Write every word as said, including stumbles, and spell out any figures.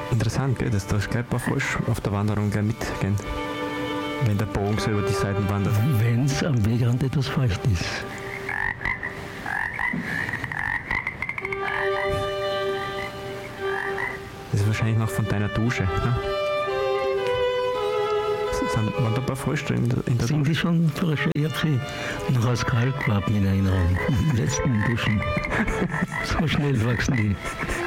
Interessant, gell? Das darfst du gleich ein paar falsch auf der Wanderung gleich mitgehen. Wenn der Bogen so über die Seiten wandert. Wenn es am Wegrand etwas feucht ist. Das ist wahrscheinlich noch von deiner Dusche. Ne? Sind, waren da ein paar Frösche in der, in der Sind Dusche? die schon Frösche? Ich habe sie noch aus Kalkwaben in Erinnerung. In den letzten Duschen. So schnell wachsen die.